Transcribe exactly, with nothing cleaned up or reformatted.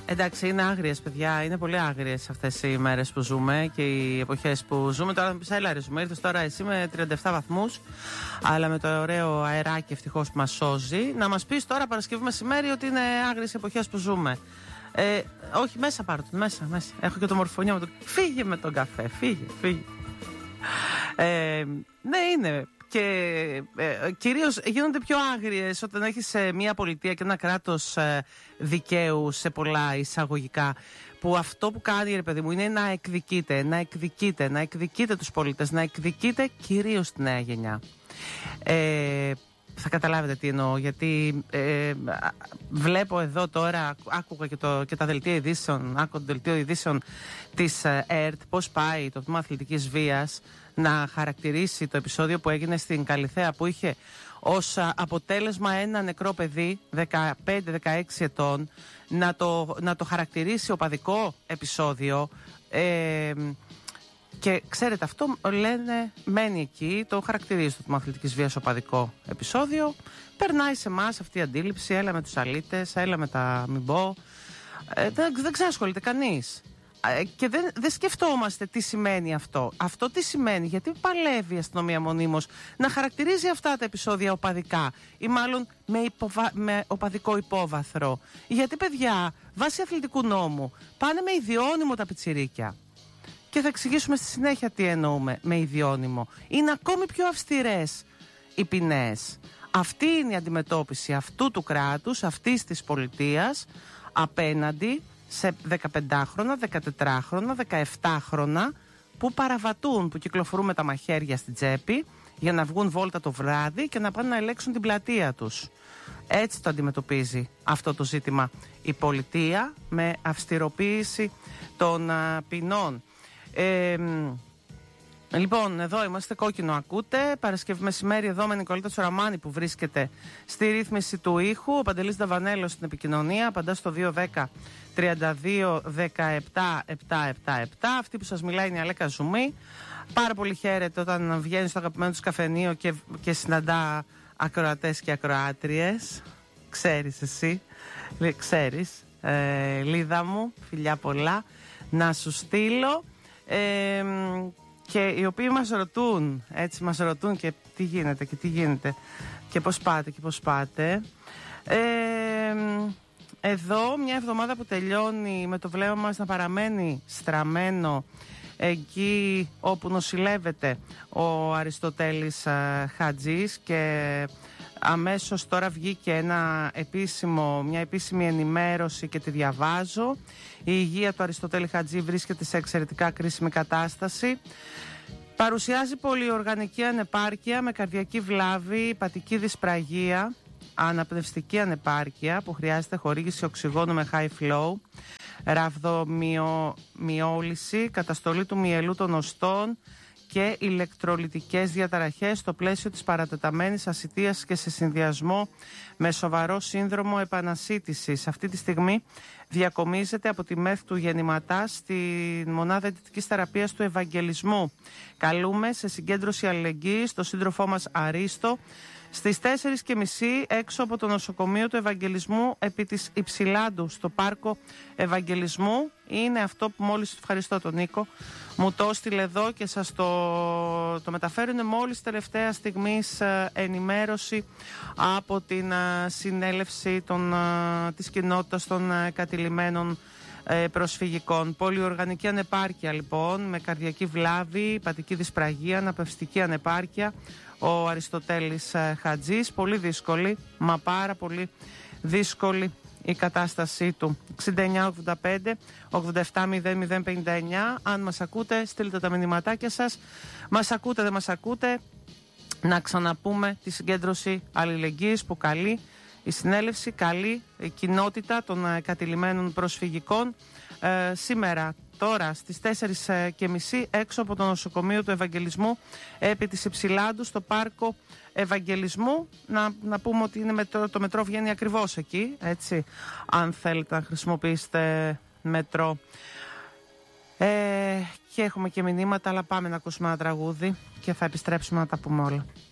Εντάξει, είναι άγριες, παιδιά. Είναι πολύ άγριες αυτές οι μέρες που ζούμε και οι εποχές που ζούμε. Τώρα θα μου πεις, έλα ρε, ζούμε. Ήρθες τώρα εσύ με τριάντα επτά βαθμούς, αλλά με το ωραίο αεράκι ευτυχώς που μας σώζει. Να μας πεις τώρα Παρασκευή μεσημέρι ότι είναι άγριες εποχές που ζούμε. Ε, όχι, μέσα πάρω τον, μέσα, μέσα. Έχω και το μορφωνιό με τον. Φύγε με τον καφέ, φύγε, φύγε. Ε, ναι, είναι. Και ε, κυρίως γίνονται πιο άγριες όταν έχεις ε, μια πολιτεία και ένα κράτος ε, δικαίου σε πολλά εισαγωγικά, που αυτό που κάνει, ρε παιδί μου, είναι να εκδικείται, να εκδικείται, να εκδικείται τους πολίτες, να εκδικείται κυρίως τη νέα γενιά. Ε, θα καταλάβετε τι εννοώ, γιατί ε, βλέπω εδώ τώρα, άκουγα και, το, και τα δελτία ειδήσεων, άκουγα το δελτίο ειδήσεων της ε, ΕΡΤ, πώς πάει το τμήμα αθλητικής βίας να χαρακτηρίσει το επεισόδιο που έγινε στην Καλιθέα, που είχε ως αποτέλεσμα ένα νεκρό παιδί δεκαπέντε δεκαέξι ετών, να το, να το χαρακτηρίσει οπαδικό επεισόδιο. Ε, και ξέρετε, αυτό λένε, μένει εκεί, το χαρακτηρίζει το τμήμα αθλητικής βίας οπαδικό επεισόδιο. Περνάει σε εμάς αυτή η αντίληψη, έλα με τους αλήτες, έλα με τα μην πω. Ε, δεν, δεν ξασχολείται κανείς. Και δεν, δεν σκεφτόμαστε τι σημαίνει αυτό. Αυτό τι σημαίνει, γιατί παλεύει η αστυνομία μονίμως να χαρακτηρίζει αυτά τα επεισόδια οπαδικά ή μάλλον με, υποβα... με οπαδικό υπόβαθρο. Γιατί, παιδιά, βάσει αθλητικού νόμου πάνε με ιδιώνυμο τα πιτσιρίκια. Και θα εξηγήσουμε στη συνέχεια τι εννοούμε με ιδιώνυμο. Είναι ακόμη πιο αυστηρές οι ποινές. Αυτή είναι η αντιμετώπιση αυτού του κράτους, αυτής της πολιτείας απέναντι σε δεκαπεντάχρονα, δεκατετράχρονα, δεκαεφτάχρονα που παραβατούν, που κυκλοφορούν με τα μαχαίρια στην τσέπη για να βγουν βόλτα το βράδυ και να πάνε να ελέγξουν την πλατεία τους. Έτσι το αντιμετωπίζει αυτό το ζήτημα η πολιτεία, με αυστηροποίηση των α, ποινών. Ε, Λοιπόν, εδώ είμαστε, κόκκινο ακούτε. Παρασκευή μεσημέρι εδώ με Νικολίτα Τσοραμάνη που βρίσκεται στη ρύθμιση του ήχου. Ο Παντελής Δαβανέλος στην επικοινωνία. Απαντά στο δύο δέκα τριάντα δύο δεκαεπτά επτακόσια εβδομήντα επτά. Αυτή που σας μιλάει είναι η Αλέκα Ζουμή. Πάρα πολύ χαίρεται όταν βγαίνει στο αγαπημένο του καφενείο και, και συναντά ακροατές και ακροάτριες. Ξέρεις εσύ. Ξέρεις. Ε, Λίδα μου, φιλιά πολλά. Να σου στείλω. Ε, Και οι οποίοι μας ρωτούν, έτσι μας ρωτούν και τι γίνεται και τι γίνεται και πώς πάτε και πώς πάτε. Ε, εδώ μια εβδομάδα που τελειώνει με το βλέμμα μας να παραμένει στραμμένο εκεί όπου νοσηλεύεται ο Αριστοτέλης α, Χατζής, και αμέσως τώρα βγήκε ένα επίσημο, μια επίσημη ενημέρωση και τη διαβάζω. Η υγεία του Αριστοτέλη Χατζή βρίσκεται σε εξαιρετικά κρίσιμη κατάσταση. Παρουσιάζει πολυοργανική ανεπάρκεια με καρδιακή βλάβη, υπατική δυσπραγία, αναπνευστική ανεπάρκεια που χρειάζεται χορήγηση οξυγόνου με high flow, ραβδομυόλυση, καταστολή του μυελού των οστών και ηλεκτρολιτικές διαταραχές στο πλαίσιο της παρατεταμένης ασιτείας και σε συνδυασμό με σοβαρό σύνδρομο επανασίτησης. Αυτή τη στιγμή διακομίζεται από τη ΜΕΘ του Γεννηματά στη μονάδα αιτητικής θεραπείας του Ευαγγελισμού. Καλούμε σε συγκέντρωση αλληλεγγύης τον σύντροφό μας Αρίστο στις τέσσερις και μισή έξω από το νοσοκομείο του Ευαγγελισμού επί της Υψηλάντου στο πάρκο Ευαγγελισμού. Είναι αυτό που μόλις, ευχαριστώ τον Νίκο, μου το έστειλε εδώ και σας το, το μεταφέρω. Είναι μόλις τελευταία στιγμής ε, ενημέρωση από την ε, συνέλευση των, ε, της κοινότητας των ε, κατηλημένων ε, προσφυγικών. Πολυοργανική ανεπάρκεια λοιπόν, με καρδιακή βλάβη, υπατική δυσπραγία, αναπνευστική ανεπάρκεια. Ο Αριστοτέλης ε, Χατζής, πολύ δύσκολη, μα πάρα πολύ δύσκολη η κατάστασή του. εξήντα εννιά ογδόντα πέντε ογδόντα επτά μηδέν μηδέν πενήντα εννιά. Αν μας ακούτε, στείλτε τα μηνυματάκια σας. Μας ακούτε, δεν μας ακούτε, να ξαναπούμε τη συγκέντρωση αλληλεγγύης που καλεί η συνέλευση, καλεί η κοινότητα των ε, κατηλημένων προσφυγικών ε, σήμερα, τώρα στις τέσσερις και μισή έξω από το νοσοκομείο του Ευαγγελισμού επί της Υψηλάντου στο πάρκο Ευαγγελισμού. Να, να πούμε ότι είναι μετρό, το μετρό βγαίνει ακριβώς εκεί, έτσι, αν θέλετε να χρησιμοποιήσετε μετρό. Ε, και έχουμε και μηνύματα, αλλά πάμε να ακούσουμε ένα τραγούδι και θα επιστρέψουμε να τα πούμε όλα.